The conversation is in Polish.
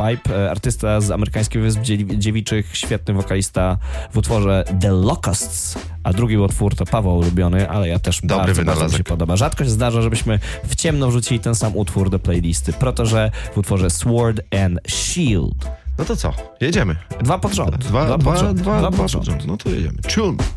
Pipe, artysta z amerykańskich Wysp Dziewiczych, świetny wokalista w utworze The Locusts, a drugi utwór to Paweł ulubiony, ale ja też bardzo mi się podoba. Rzadko się zdarza, żebyśmy w ciemno wrzucili ten sam utwór do playlisty. Protoże w utworze Sword and Shield. No to co? Jedziemy. Dwa pod rząd. Dwa pod rząd. No to jedziemy. Tune.